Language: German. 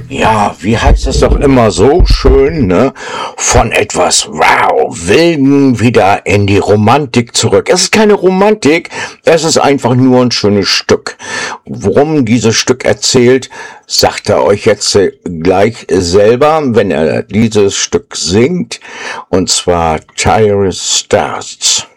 Ja, wie heißt es doch immer so schön, ne? Von etwas, wow, Wilden wieder in die Romantik zurück. Es ist keine Romantik, es ist einfach nur ein schönes Stück. Worum dieses Stück erzählt, sagt er euch jetzt gleich selber, wenn er dieses Stück singt. Und zwar Tire Starts.